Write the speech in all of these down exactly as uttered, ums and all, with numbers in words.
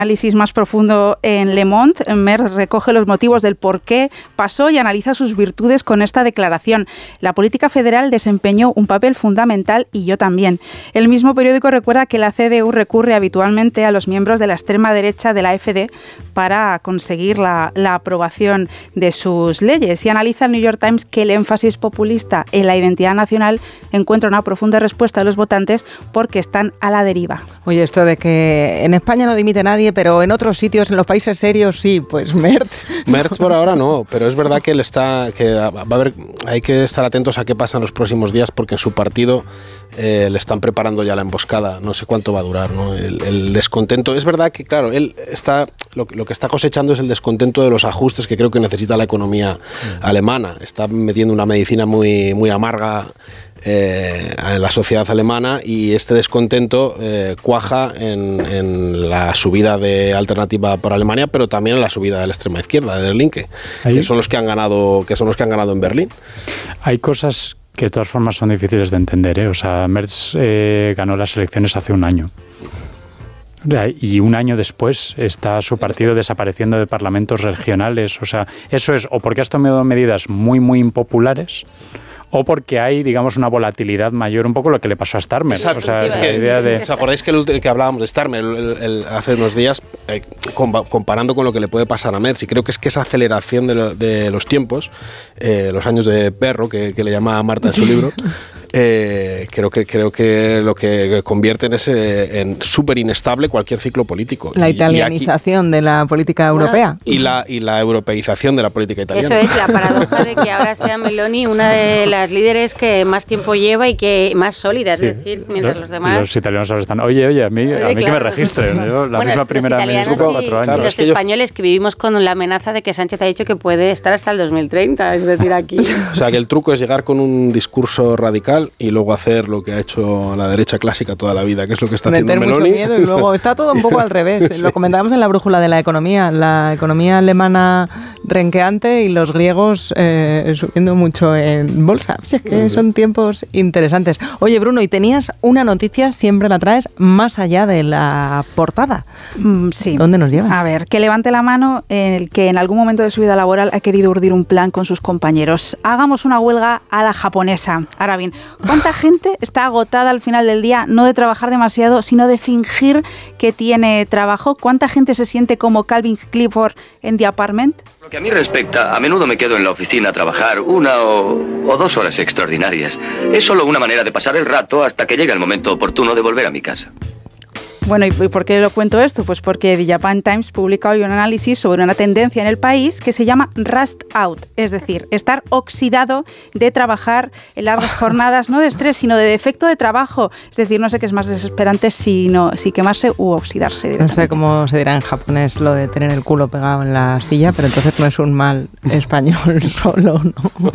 análisis más profundo en Le Monde, Merz recoge los motivos del por qué pasó y analiza sus virtudes con esta declaración. La política federal desempeñó un papel fundamental y yo también. El mismo periódico recuerda que la C D U recurre habitualmente a los miembros de la extrema derecha de la A F D para conseguir la, la aprobación de sus leyes. Y analiza el New York Times que el énfasis populista en la identidad nacional encuentra una profunda respuesta de los votantes porque están a la deriva. Oye, esto de que en España no dimite nadie, pero en otros sitios, en los países serios, sí, pues Merz. Merz por ahora no, pero es verdad que él está, que va a haber, hay que estar atentos a qué pasa en los próximos días, porque en su partido eh, le están preparando ya la emboscada. No sé cuánto va a durar, ¿no? El, el descontento. Es verdad que, claro, él está, lo, lo que está cosechando es el descontento de los ajustes que creo que necesita la economía mm. alemana. Está metiendo una medicina muy, muy amarga Eh, en la sociedad alemana, y este descontento eh, cuaja en, en la subida de Alternativa por Alemania, pero también en la subida de la extrema izquierda, de Der Linke, que son los que han ganado, que son los que han ganado en Berlín. Hay cosas que de todas formas son difíciles de entender, ¿eh? O sea, Merz eh, ganó las elecciones hace un año. Y un año después está su partido desapareciendo de parlamentos regionales. O sea, eso es o porque has tomado medidas muy, muy impopulares, o porque hay, digamos, una volatilidad mayor, un poco lo que le pasó a Starmer. Exacto. O sea, es esa que, idea de... ¿os acordáis que, el, que hablábamos de Starmer el, el, el, hace unos días, eh, comparando con lo que le puede pasar a Merz? Y creo que es que esa aceleración de, lo, de los tiempos, eh, los años de perro, que, que le llama Marta en su libro, eh, creo que creo que lo que convierte en, ese, en súper inestable cualquier ciclo político. La italianización y aquí, de la política europea. Y la, y la europeización de la política italiana. Eso es, la paradoja de que ahora sea Meloni una de las líderes que más tiempo lleva y que más sólida, es sí, decir, mientras los, los demás... Los italianos ahora están, oye, oye, a mí, oye, a mí claro, que me registren, sí. Yo, la bueno, misma primera ministra, cuatro años. Claro, los es que españoles yo... que vivimos con la amenaza de que Sánchez ha dicho que puede estar hasta el dos mil treinta, es decir, aquí... O sea, que el truco es llegar con un discurso radical y luego hacer lo que ha hecho la derecha clásica toda la vida, que es lo que está Meter haciendo Meloni. Mucho miedo y luego está todo un poco al revés. Sí. Lo comentábamos en la brújula de la economía, la economía alemana renqueante y los griegos eh, subiendo mucho en bolsa. O sea, que son tiempos interesantes. Oye, Bruno, y tenías una noticia, siempre la traes, más allá de la portada. Mm, sí. ¿Dónde nos llevas? A ver, que levante la mano el que en algún momento de su vida laboral ha querido urdir un plan con sus compañeros. Hagamos una huelga a la japonesa. Ahora bien, ¿cuánta gente está agotada al final del día, no de trabajar demasiado, sino de fingir que tiene trabajo? ¿Cuánta gente se siente como Calvin Clifford en The Apartment? Lo que a mí respecta, a menudo me quedo en la oficina a trabajar una o, o dos horas extraordinarias. Es solo una manera de pasar el rato hasta que llegue el momento oportuno de volver a mi casa. Bueno, ¿y por qué lo cuento esto? Pues porque The Japan Times publica hoy un análisis sobre una tendencia en el país que se llama rust out, es decir, estar oxidado de trabajar en largas jornadas, no de estrés, sino de defecto de trabajo. Es decir, no sé qué es más desesperante, si, no, si quemarse u oxidarse. No sé cómo se dirá en japonés lo de tener el culo pegado en la silla, pero entonces no es un mal español solo, ¿no?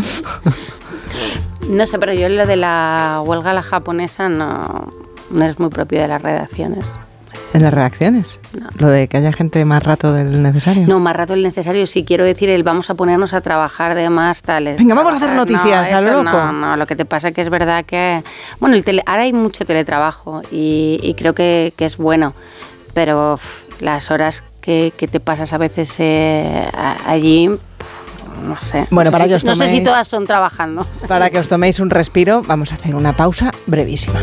No sé, pero yo lo de la huelga a la japonesa no... no es muy propio de las redacciones. ¿En las redacciones? No. ¿Lo de que haya gente más rato del necesario? No, más rato del necesario, sí, quiero decir, el vamos a ponernos a trabajar de más tales. Venga, vamos a hacer noticias, no, a lo loco. No, no, lo que te pasa es que es verdad que... Bueno, el tele, ahora hay mucho teletrabajo y, y creo que, que es bueno, pero uf, las horas que, que te pasas a veces eh, a, allí... No sé, bueno, no, para sé que si, os toméis, no sé si todas son trabajando. Para que os toméis un respiro, vamos a hacer una pausa brevísima.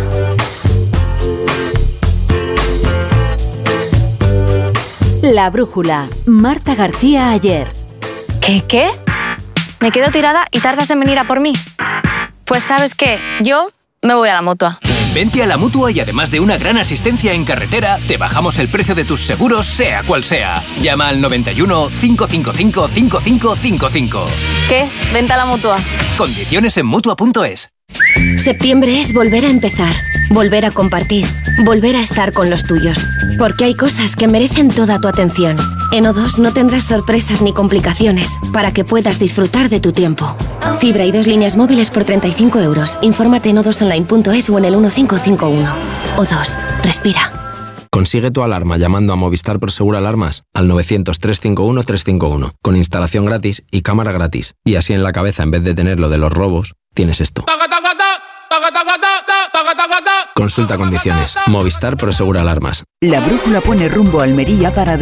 La brújula, Marta García Ayer. ¿Qué, qué? ¿Me quedo tirada y tardas en venir a por mí? Pues ¿sabes qué? Yo me voy a la Mutua. Vente a la Mutua y además de una gran asistencia en carretera, te bajamos el precio de tus seguros, sea cual sea. Llama al noventa y uno, cinco cinco cinco, cinco cinco cinco cinco. ¿Qué? Vente a la Mutua. Condiciones en Mutua punto es. Septiembre es volver a empezar, volver a compartir, volver a estar con los tuyos. Porque hay cosas que merecen toda tu atención. En O dos no tendrás sorpresas ni complicaciones para que puedas disfrutar de tu tiempo. Fibra y dos líneas móviles por treinta y cinco euros. Infórmate en o dos online punto es o en el uno cinco cinco uno. O dos, respira. Consigue tu alarma llamando a Movistar Prosegur Alarmas al novecientos, trescientos cincuenta y uno, trescientos cincuenta y uno, con instalación gratis y cámara gratis. Y así en la cabeza, en vez de tener lo de los robos, tienes esto. Consulta condiciones. Movistar Prosegura Alarmas. La brújula pone rumbo a Almería para